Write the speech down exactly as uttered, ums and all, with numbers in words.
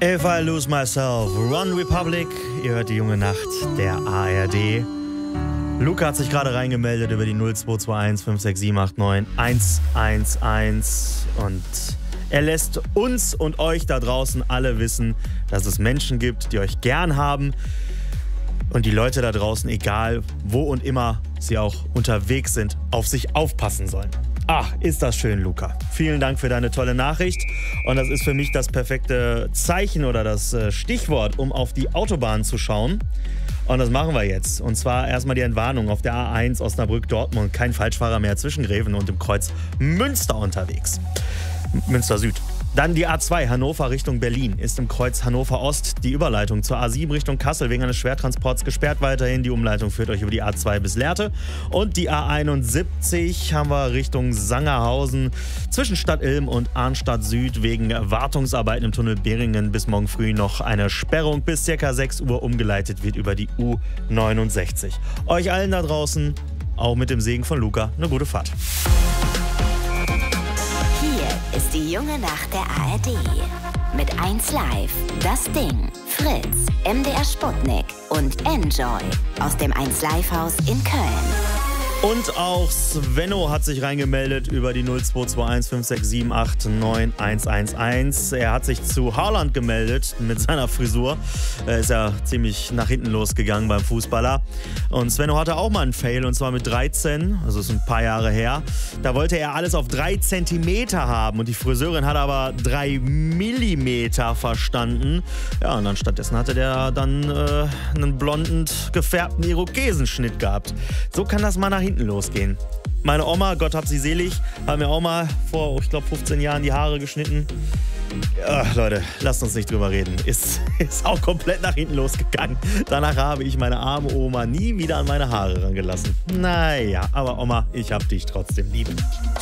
If I Lose Myself, One Republic. Ihr hört die junge Nacht der A R D. Luca hat sich gerade reingemeldet über die null zwei zwei eins fünf sechs sieben acht neun eins eins eins und er lässt uns und euch da draußen alle wissen, dass es Menschen gibt, die euch gern haben und die Leute da draußen, egal wo und immer sie auch unterwegs sind, auf sich aufpassen sollen. Ach, ist das schön, Luca. Vielen Dank für deine tolle Nachricht. Und das ist für mich das perfekte Zeichen oder das Stichwort, um auf die Autobahn zu schauen. Und das machen wir jetzt. Und zwar erstmal die Entwarnung auf der A eins Osnabrück-Dortmund. Kein Falschfahrer mehr zwischen Greven und dem Kreuz Münster unterwegs. Münster Süd. Dann die A zwei Hannover Richtung Berlin ist im Kreuz Hannover Ost. Die Überleitung zur A sieben Richtung Kassel wegen eines Schwertransports gesperrt weiterhin. Die Umleitung führt euch über die A zwei bis Lehrte. Und die A einundsiebzig haben wir Richtung Sangerhausen zwischen Stadt Ilm und Arnstadt Süd wegen Wartungsarbeiten im Tunnel Beringen bis morgen früh noch eine Sperrung bis ca. sechs Uhr umgeleitet wird über die U neunundsechzig. Euch allen da draußen, auch mit dem Segen von Luca, eine gute Fahrt. Ist die junge Nacht der A R D. Mit eins Live, Das Ding, Fritz, M D R Sputnik und Enjoy aus dem eins Live Haus in Köln. Und auch Svenno hat sich reingemeldet über die null zwei zwei eins fünf sechs sieben acht neun eins eins eins. Er hat sich zu Haaland gemeldet mit seiner Frisur. Er ist ja ziemlich nach hinten losgegangen beim Fußballer. Und Svenno hatte auch mal einen Fail und zwar mit dreizehn, also ist ein paar Jahre her. Da wollte er alles auf drei Zentimeter haben und die Friseurin hat aber drei Millimeter verstanden. Ja, und dann stattdessen hatte der dann äh, einen blonden, gefärbten Irokesenschnitt gehabt. So kann das mal nach hinten losgehen. Meine Oma, Gott hab sie selig, hat mir auch mal vor, ich glaube, fünfzehn Jahren die Haare geschnitten. Ach, Leute, lasst uns nicht drüber reden. Ist, ist auch komplett nach hinten losgegangen. Danach habe ich meine arme Oma nie wieder an meine Haare rangelassen. Naja, aber Oma, ich hab dich trotzdem lieb.